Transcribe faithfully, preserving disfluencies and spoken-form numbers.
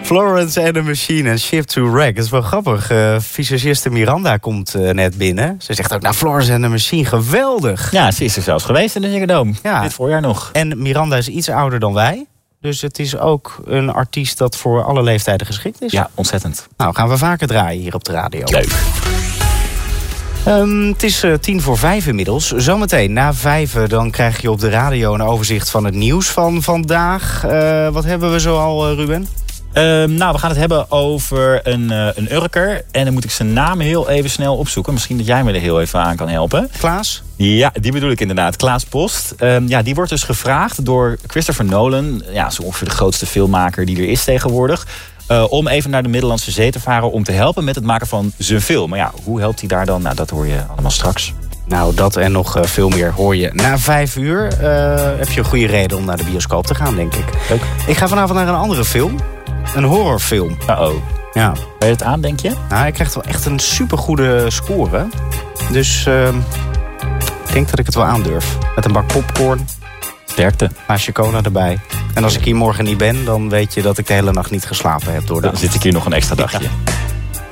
Florence and the Machine en Ship to Wreck. Dat is wel grappig. Uh, visagiste Miranda komt uh, net binnen. Ze zegt ook, nou, Florence and the Machine, geweldig. Ja, ze is er zelfs geweest in de Ziggo Dome. Ja. Dit voorjaar nog. En Miranda is iets ouder dan wij. Dus het is ook een artiest dat voor alle leeftijden geschikt is. Ja, ontzettend. Nou, gaan we vaker draaien hier op de radio. Leuk. Um, het is uh, tien voor vijf inmiddels. Zometeen na vijven dan krijg je op de radio een overzicht van het nieuws van vandaag. Uh, wat hebben we zoal, uh, Ruben? Uh, nou, we gaan het hebben over een, uh, een Urker. En dan moet ik zijn naam heel even snel opzoeken. Misschien dat jij me er heel even aan kan helpen. Klaas? Ja, die bedoel ik inderdaad. Klaas Post. Uh, ja, die wordt dus gevraagd door Christopher Nolan. Ja, zo ongeveer de grootste filmmaker die er is tegenwoordig. Uh, om even naar de Middellandse Zee te varen om te helpen met het maken van zijn film. Maar ja, hoe helpt hij daar dan? Nou, dat hoor je allemaal straks. Nou, dat en nog uh, veel meer hoor je na vijf uur. Uh, heb je een goede reden om naar de bioscoop te gaan, denk ik. Leuk. Ik ga vanavond naar een andere film. Een horrorfilm. Uh-oh. Ja. Ben je het aan, denk je? Nou, hij krijgt wel echt een supergoede score. Dus uh, ik denk dat ik het wel aandurf. Met een bak popcorn. Sterkte. Een glaasje cola erbij. En als ik hier morgen niet ben, dan weet je dat ik de hele nacht niet geslapen heb. Door de dan zit ik hier nog een extra dagje. Ja.